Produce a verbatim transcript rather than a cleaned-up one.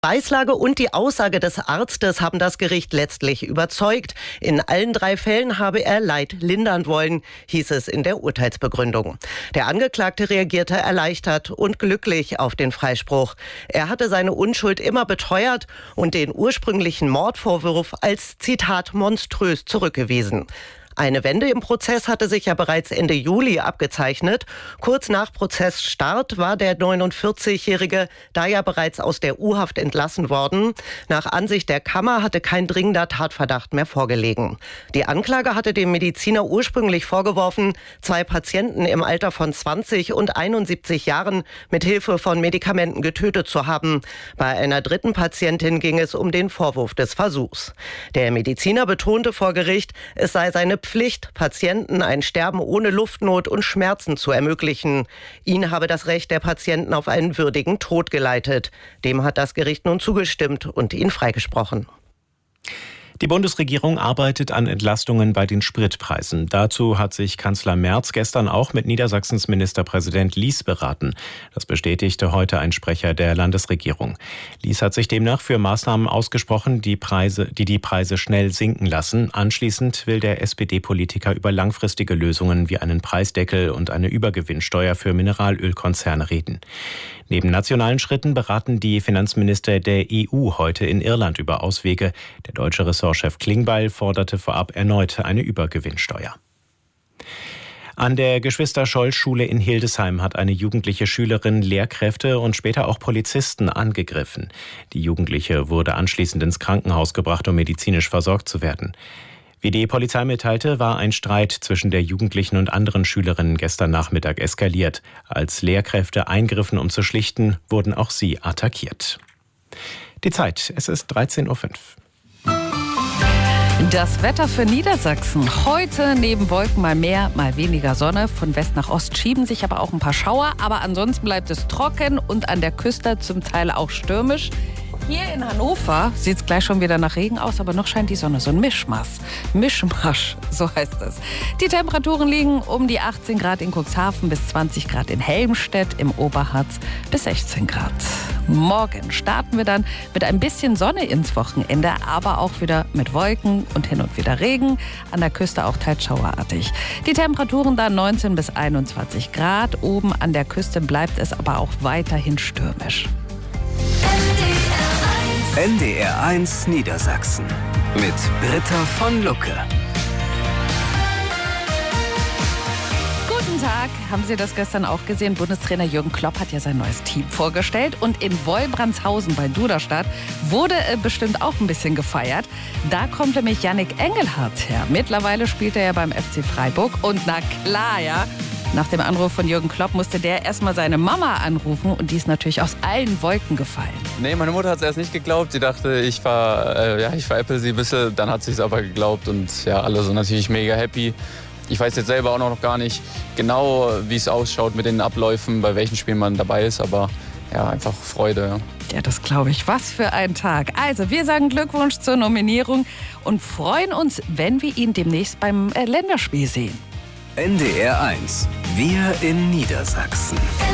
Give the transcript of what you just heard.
Beweislage und die Aussage des Arztes haben das Gericht letztlich überzeugt. In allen drei Fällen habe er Leid lindern wollen, hieß es in der Urteilsbegründung. Der Angeklagte reagierte erleichtert und glücklich auf den Freispruch. Er hatte seine Unschuld immer beteuert und den ursprünglichen Mordvorwurf als, Zitat, monströs zurückgewiesen. Eine Wende im Prozess hatte sich ja bereits Ende Juli abgezeichnet. Kurz nach Prozessstart war der neunundvierzigjährige da ja bereits aus der U-Haft entlassen worden. Nach Ansicht der Kammer hatte kein dringender Tatverdacht mehr vorgelegen. Die Anklage hatte dem Mediziner ursprünglich vorgeworfen, zwei Patienten im Alter von zwanzig und einundsiebzig Jahren mit Hilfe von Medikamenten getötet zu haben. Bei einer dritten Patientin ging es um den Vorwurf des Versuchs. Der Mediziner betonte vor Gericht, es sei seine Pflicht, Patienten ein Sterben ohne Luftnot und Schmerzen zu ermöglichen. Ihn habe das Recht der Patienten auf einen würdigen Tod geleitet. Dem hat das Gericht nun zugestimmt und ihn freigesprochen. Die Bundesregierung arbeitet an Entlastungen bei den Spritpreisen. Dazu hat sich Kanzler Merz gestern auch mit Niedersachsens Ministerpräsident Lies beraten. Das bestätigte heute ein Sprecher der Landesregierung. Lies hat sich demnach für Maßnahmen ausgesprochen, die Preise, die die Preise schnell sinken lassen. Anschließend will der S P D-Politiker über langfristige Lösungen wie einen Preisdeckel und eine Übergewinnsteuer für Mineralölkonzerne reden. Neben nationalen Schritten beraten die Finanzminister der E U heute in Irland über Auswege. Der deutsche Ressortchef Klingbeil forderte vorab erneut eine Übergewinnsteuer. An der Geschwister-Scholl-Schule in Hildesheim hat eine jugendliche Schülerin Lehrkräfte und später auch Polizisten angegriffen. Die Jugendliche wurde anschließend ins Krankenhaus gebracht, um medizinisch versorgt zu werden. Wie die Polizei mitteilte, war ein Streit zwischen der Jugendlichen und anderen Schülerinnen gestern Nachmittag eskaliert. Als Lehrkräfte eingriffen, um zu schlichten, wurden auch sie attackiert. Die Zeit, es ist dreizehn Uhr fünf. Das Wetter für Niedersachsen. Heute neben Wolken mal mehr, mal weniger Sonne. Von West nach Ost schieben sich aber auch ein paar Schauer. Aber ansonsten bleibt es trocken und an der Küste zum Teil auch stürmisch. Hier in Hannover sieht es gleich schon wieder nach Regen aus, aber noch scheint die Sonne. So ein Mischmasch. Mischmasch, so heißt es. Die Temperaturen liegen um die achtzehn Grad in Cuxhaven bis zwanzig Grad in Helmstedt, im Oberharz bis sechzehn Grad. Morgen starten wir dann mit ein bisschen Sonne ins Wochenende, aber auch wieder mit Wolken und hin und wieder Regen. An der Küste auch teils schauerartig. Die Temperaturen dann neunzehn bis einundzwanzig Grad. Oben an der Küste bleibt es aber auch weiterhin stürmisch. N D R eins Niedersachsen mit Britta von Lucke. Guten Tag, haben Sie das gestern auch gesehen? Bundestrainer Jürgen Klopp hat ja sein neues Team vorgestellt und in Wolbrandshausen bei Duderstadt wurde äh, bestimmt auch ein bisschen gefeiert. Da kommt nämlich Yannick Engelhardt her. Mittlerweile spielt er ja beim F C Freiburg und na klar, ja, nach dem Anruf von Jürgen Klopp musste der erstmal seine Mama anrufen und die ist natürlich aus allen Wolken gefallen. Nee, meine Mutter hat es erst nicht geglaubt. Sie dachte, ich ver, äh, ja, ich veräpple sie ein bisschen. Dann hat sie es aber geglaubt und ja, alle sind natürlich mega happy. Ich weiß jetzt selber auch noch gar nicht genau, wie es ausschaut mit den Abläufen, bei welchen Spielen man dabei ist, aber ja, einfach Freude. Ja. Ja, das glaube ich. Was für ein Tag. Also, wir sagen Glückwunsch zur Nominierung und freuen uns, wenn wir ihn demnächst beim äh, Länderspiel sehen. N D R eins. Wir in Niedersachsen.